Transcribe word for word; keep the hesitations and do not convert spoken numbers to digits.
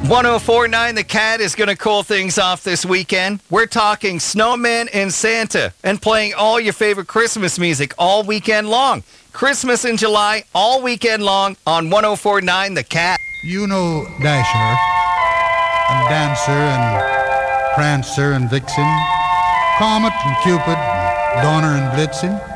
one oh four point nine The Cat is going to cool things off this weekend. We're talking Snowman and Santa and playing all your favorite Christmas music all weekend long. Christmas in July, all weekend long on one oh four point nine The Cat. You know Dasher and Dancer and Prancer and Vixen, Comet and Cupid, Donner and Blitzen.